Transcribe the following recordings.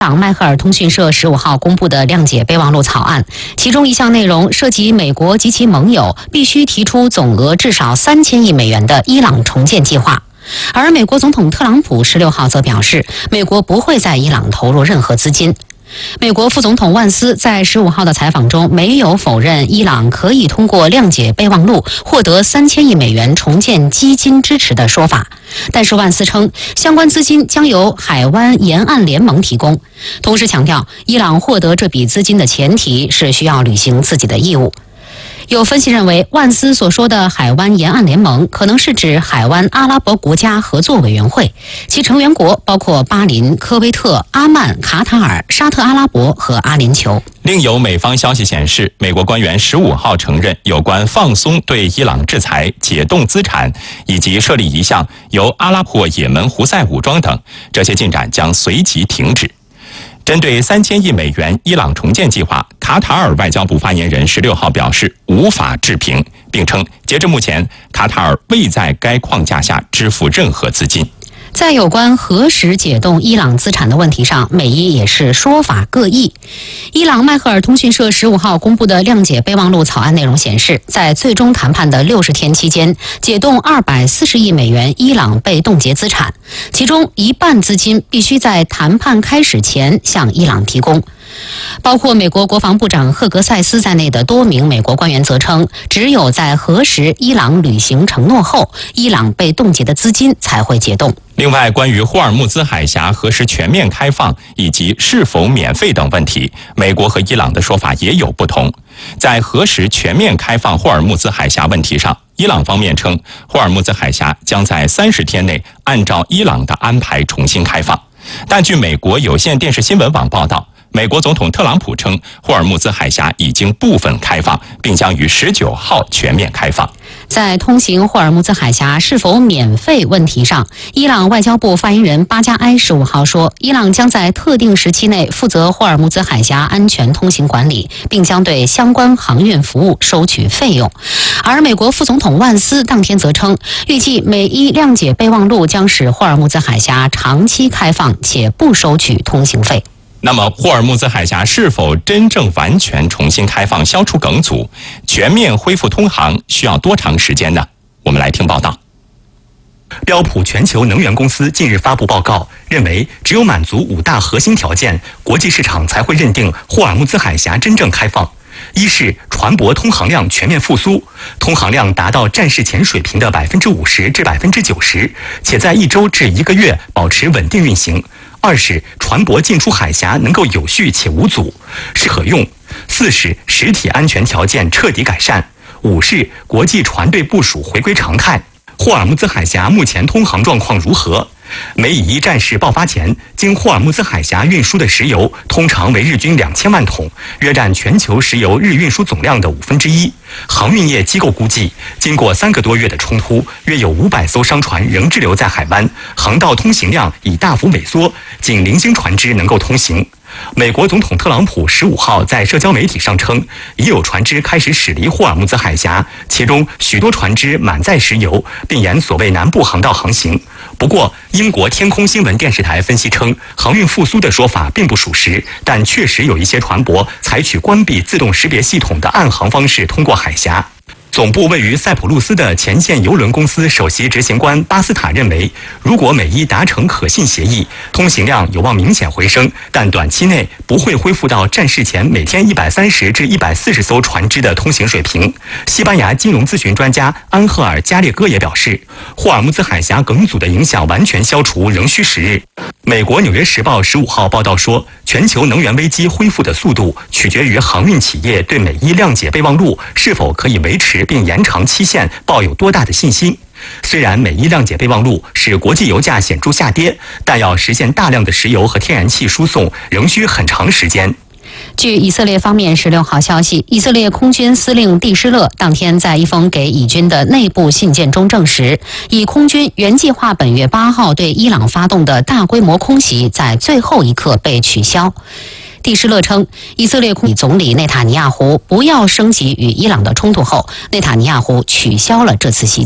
党迈赫尔通讯社15号公布的谅解备忘录草案，其中一项内容涉及美国及其盟友必须提出总额至少3000亿美元的伊朗重建计划。而美国总统特朗普16号则表示，美国不会在伊朗投入任何资金。美国副总统万斯在15号的采访中没有否认伊朗可以通过谅解备忘录获得3000亿美元重建基金支持的说法，但是万斯称相关资金将由海湾沿岸联盟提供，同时强调伊朗获得这笔资金的前提是需要履行自己的义务。有分析认为，万斯所说的海湾沿岸联盟可能是指海湾阿拉伯国家合作委员会，其成员国包括巴林、科威特、阿曼、卡塔尔、沙特阿拉伯和阿联酋。 另有美方消息显示，美国官员15号承认，有关放松对伊朗制裁、解冻资产以及设立一项由阿拉伯也门胡塞武装等，这些进展将随即停止。针对3000亿美元伊朗重建计划，卡塔尔外交部发言人16号表示无法置评，并称截至目前，卡塔尔未在该框架下支付任何资金。 在有关何时解冻伊朗资产的问题上，美伊也是说法各异。伊朗迈赫尔通讯社15号公布的谅解备忘录草案内容显示，在最终谈判的60天期间，解冻240亿美元伊朗被冻结资产，其中一半资金必须在谈判开始前向伊朗提供。包括美国国防部长赫格塞斯在内的多名美国官员则称，只有在核实伊朗履行承诺后，伊朗被冻结的资金才会解冻。 另外，关于霍尔木兹海峡何时全面开放以及是否免费等问题，美国和伊朗的说法也有不同。在何时全面开放霍尔木兹海峡问题上，伊朗方面称，霍尔木兹海峡将在30天内按照伊朗的安排重新开放。但据美国有线电视新闻网报道，美国总统特朗普称，霍尔木兹海峡已经部分开放，并将于19号全面开放。 在通行霍尔木兹海峡是否免费问题上，伊朗外交部发言人巴加埃15号说，伊朗将在特定时期内负责霍尔木兹海峡安全通行管理，并将对相关航运服务收取费用。而美国副总统万斯当天则称，预计美伊谅解备忘录将使霍尔木兹海峡长期开放，且不收取通行费。 那么，霍尔木兹海峡是否真正完全重新开放，消除梗阻，全面恢复通航需要多长时间呢？我们来听报道。 标普全球能源公司近日发布报告，认为只有满足5大核心条件，国际市场才会认定霍尔木兹海峡真正开放。一是船舶通航量全面复苏，通航量达到战事前水平的50%至90%，且在1周至1个月保持稳定运行。2是船舶进出海峡能够有序且无阻，是可用。4是实体安全条件彻底改善。5是国际船队部署回归常态。霍尔木兹海峡目前通航状况如何？美以一战事爆发前，经霍尔木兹海峡运输的石油通常为日均2000万桶，约占全球石油日运输总量的1/5。航运业机构估计，经过3个多月的冲突，约有500艘商船仍滞留在海湾，航道通行量已大幅萎缩，仅零星船只能够通行。美国总统特朗普15号在社交媒体上称，已有船只开始驶离霍尔木兹海峡，其中许多船只满载石油，并沿所谓南部航道航行。不过，英国天空新闻电视台分析称，航运复苏的说法并不属实，但确实有一些船舶采取关闭自动识别系统的暗航方式通过海峡。总部位于塞浦路斯的前线邮轮公司首席执行官巴斯塔认为，如果美伊达成可信协议，通行量有望明显回升，但短期内不会恢复到战事前每天130至140艘船只的通行水平。西班牙金融咨询专家安赫尔加列戈也表示，霍尔木兹海峡梗阻的影响完全消除仍需时日。美国《纽约时报》15号报道说，全球能源危机恢复的速度取决于航运企业对美伊谅解备忘录是否可以维持并延长期限抱有多大的信心。虽然美伊谅解备忘录使国际油价显著下跌，但要实现大量的石油和天然气输送仍需很长时间。 据以色列方面16号消息，以色列空军司令蒂施勒当天在一封给以军的内部信件中证实，以空军原计划本月8号对伊朗发动的大规模空袭在最后一刻被取消。蒂施勒称，以色列总理内塔尼亚胡不要升级与伊朗的冲突后，内塔尼亚胡取消了这次袭击。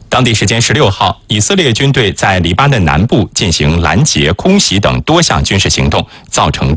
当地时间16号，以色列军队在黎巴嫩南部进行拦截、空袭等多项军事行动，造成